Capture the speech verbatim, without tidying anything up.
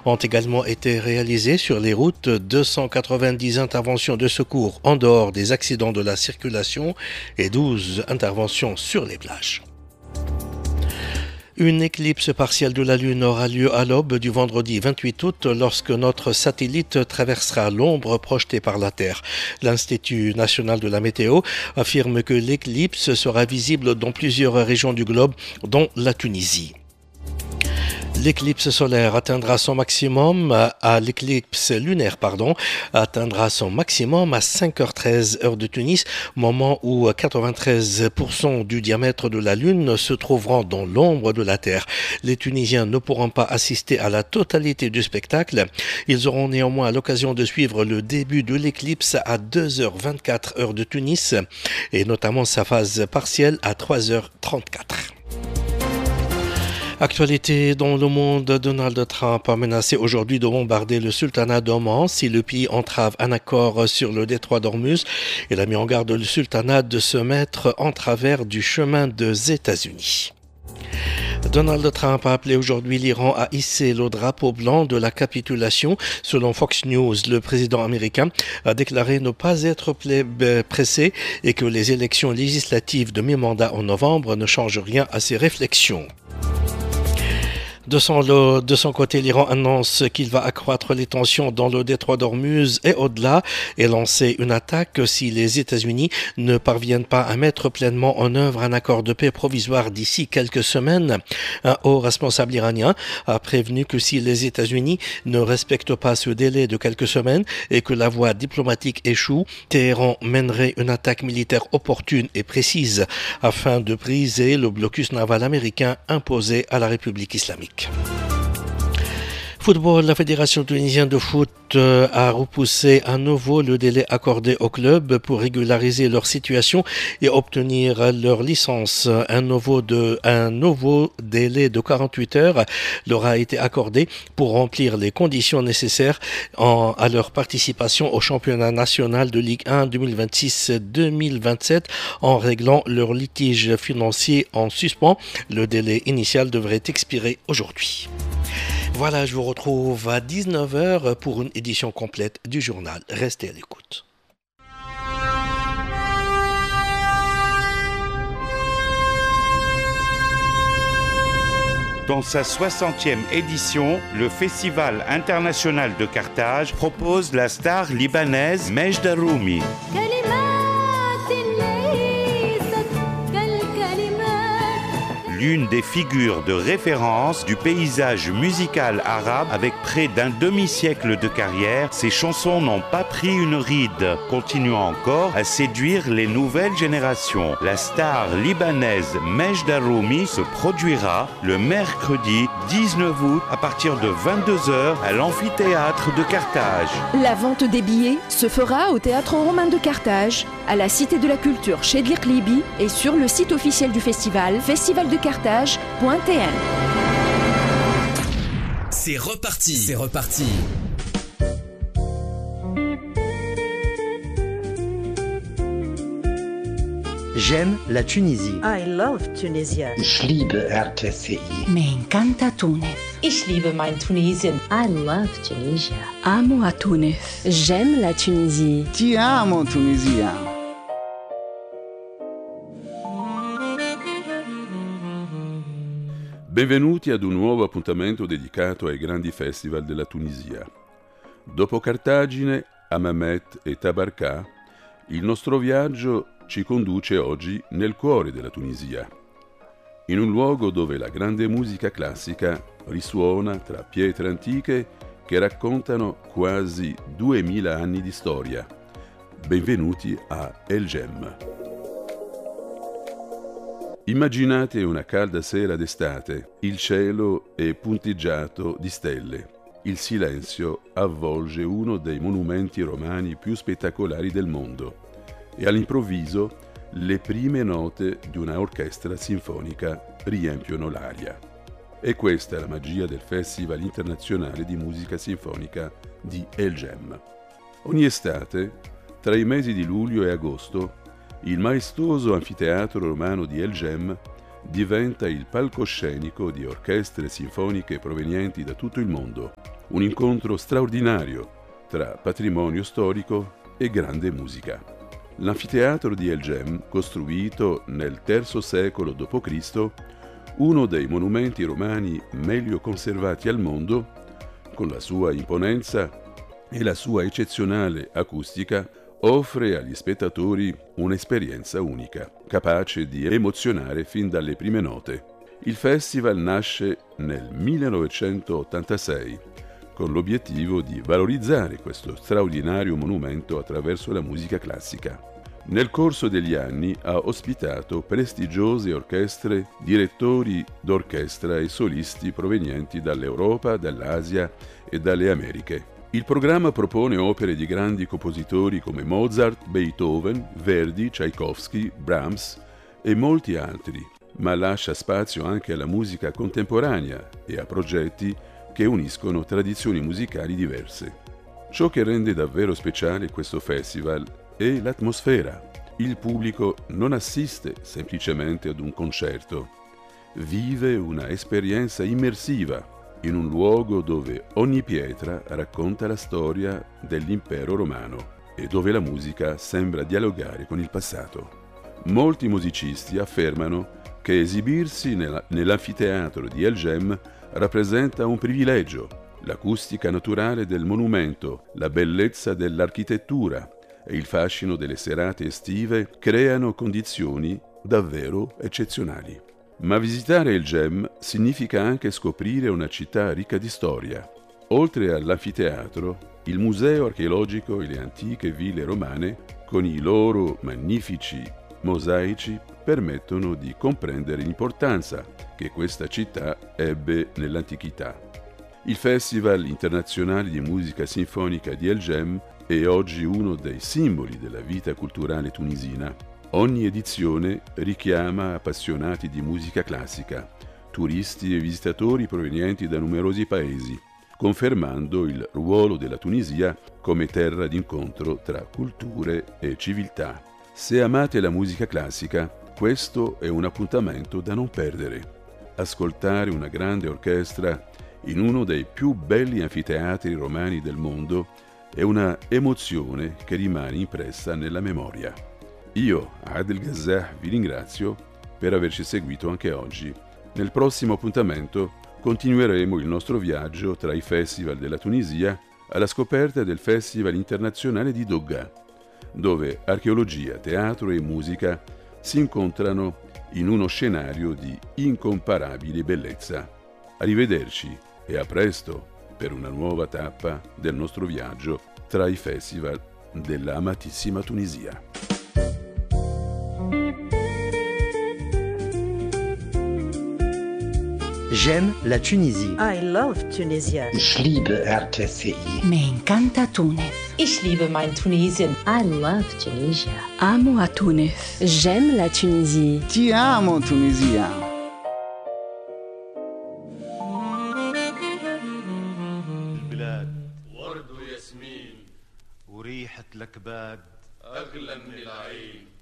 Ont également été réalisées sur les routes deux cent quatre-vingt-dix interventions de secours en dehors des accidents de la circulation et douze interventions sur les plages. Une éclipse partielle de la Lune aura lieu à l'aube du vendredi vingt-huit août lorsque notre satellite traversera l'ombre projetée par la Terre. L'Institut national de la météo affirme que l'éclipse sera visible dans plusieurs régions du globe, dont la Tunisie. L'éclipse solaire atteindra son maximum à l'éclipse lunaire, pardon, atteindra son maximum à cinq heures treize heure de Tunis, moment où quatre-vingt-treize pour cent du diamètre de la Lune se trouveront dans l'ombre de la Terre. Les Tunisiens ne pourront pas assister à la totalité du spectacle. Ils auront néanmoins l'occasion de suivre le début de l'éclipse à deux heures vingt-quatre heure de Tunis et notamment sa phase partielle à trois heures trente-quatre. Actualité dans le monde, Donald Trump a menacé aujourd'hui de bombarder le sultanat d'Oman si le pays entrave un accord sur le détroit d'Ormuz. Il a mis en garde le sultanat de se mettre en travers du chemin des États-Unis. Donald Trump a appelé aujourd'hui l'Iran à hisser le drapeau blanc de la capitulation. Selon Fox News, le président américain a déclaré ne pas être pressé et que les élections législatives de mi-mandat en novembre ne changent rien à ses réflexions. De son, de son côté, l'Iran annonce qu'il va accroître les tensions dans le détroit d'Ormuz et au-delà et lancer une attaque si les États-Unis ne parviennent pas à mettre pleinement en œuvre un accord de paix provisoire d'ici quelques semaines. Un haut responsable iranien a prévenu que si les États-Unis ne respectent pas ce délai de quelques semaines et que la voie diplomatique échoue, Téhéran mènerait une attaque militaire opportune et précise afin de briser le blocus naval américain imposé à la République islamique. Football, la Fédération tunisienne de foot a repoussé à nouveau le délai accordé au club pour régulariser leur situation et obtenir leur licence. Un nouveau, de, un nouveau délai de quarante-huit heures leur a été accordé pour remplir les conditions nécessaires en, à leur participation au championnat national de Ligue un deux mille vingt-six deux mille vingt-sept en réglant leur litige financier en suspens. Le délai initial devrait expirer aujourd'hui. Voilà, je vous retrouve à dix-neuf heures pour une édition complète du journal. Restez à l'écoute. Dans sa soixantième édition, le Festival international de Carthage propose la star libanaise Mejda Roumi. L'une des figures de référence du paysage musical arabe avec près d'un demi-siècle de carrière, ses chansons n'ont pas pris une ride, continuant encore à séduire les nouvelles générations. La star libanaise Mejda Roumi se produira le mercredi dix-neuf août à partir de vingt-deux heures à l'amphithéâtre de Carthage. La vente des billets se fera au Théâtre Romain de Carthage, à la Cité de la Culture chez Libi et sur le site officiel du festival, festival de carthage point t n. C'est reparti, c'est reparti. J'aime la Tunisie. I love Tunisia. Ich liebe R T C I. Me encanta Túnez. Ich liebe mein Tunesien. I love Tunisia. Amo a Túnez. J'aime la Tunisie. Ti amo Tunisia. Benvenuti ad un nuovo appuntamento dedicato ai grandi festival della Tunisia. Dopo Cartagine, Hammamet e Tabarka, il nostro viaggio ci conduce oggi nel cuore della Tunisia, in un luogo dove la grande musica classica risuona tra pietre antiche che raccontano quasi duemila anni di storia. Benvenuti a El Jem. Immaginate una calda sera d'estate, il cielo è punteggiato di stelle, il silenzio avvolge uno dei monumenti romani più spettacolari del mondo e all'improvviso le prime note di una orchestra sinfonica riempiono l'aria. E questa è la magia del Festival internazionale di musica sinfonica di El Jem. Ogni estate, tra i mesi di luglio e agosto, il maestoso anfiteatro romano di El Jem diventa il palcoscenico di orchestre sinfoniche provenienti da tutto il mondo, Un incontro straordinario tra patrimonio storico e grande musica. L'anfiteatro di El Gem, costruito nel terzo secolo dopo Cristo, uno dei monumenti romani meglio conservati al mondo, con la sua imponenza e la sua eccezionale acustica, offre agli spettatori un'esperienza unica, capace di emozionare fin dalle prime note. Il festival nasce nel millenovecentottantasei con l'obiettivo di valorizzare questo straordinario monumento attraverso la musica classica. Nel corso degli anni ha ospitato prestigiose orchestre, direttori d'orchestra e solisti provenienti dall'Europa, dall'Asia e dalle Americhe. Il programma propone opere di grandi compositori come Mozart, Beethoven, Verdi, Tchaikovsky, Brahms e molti altri, ma lascia spazio anche alla musica contemporanea e a progetti che uniscono tradizioni musicali diverse. Ciò che rende davvero speciale questo festival è l'atmosfera. Il pubblico non assiste semplicemente ad un concerto, vive una esperienza immersiva in un luogo dove ogni pietra racconta la storia dell'impero romano e dove la musica sembra dialogare con il passato. Molti musicisti affermano che esibirsi nella, nell'anfiteatro di El Gem rappresenta un privilegio. L'acustica naturale del monumento, la bellezza dell'architettura e il fascino delle serate estive creano condizioni davvero eccezionali. Ma visitare El Gem significa anche scoprire una città ricca di storia. Oltre all'anfiteatro, il museo archeologico e le antiche ville romane, con i loro magnifici mosaici, permettono di comprendere l'importanza che questa città ebbe nell'antichità. Il Festival internazionale di musica sinfonica di El Gem è oggi uno dei simboli della vita culturale tunisina. Ogni edizione richiama appassionati di musica classica, turisti e visitatori provenienti da numerosi paesi, confermando il ruolo della Tunisia come terra d'incontro tra culture e civiltà. Se amate la musica classica, questo è un appuntamento da non perdere. Ascoltare una grande orchestra in uno dei più belli anfiteatri romani del mondo è una emozione che rimane impressa nella memoria. Io, Adel Gazzah, vi ringrazio per averci seguito anche oggi. Nel prossimo appuntamento continueremo il nostro viaggio tra i festival della Tunisia alla scoperta del Festival internazionale di Doga, dove archeologia, teatro e musica si incontrano in uno scenario di incomparabile bellezza. Arrivederci e a presto per una nuova tappa del nostro viaggio tra i festival della amatissima Tunisia. J'aime la Tunisie. I love Tunisia. Ich liebe R T C I. Me encanta Tunis. Ich liebe mein Tunesien. I love Tunisia. Amo a Tunis. J'aime la Tunisie. Ti amo Tunisia. البلاد ورد وياسمين وريحة الأكباد أغلى من العين.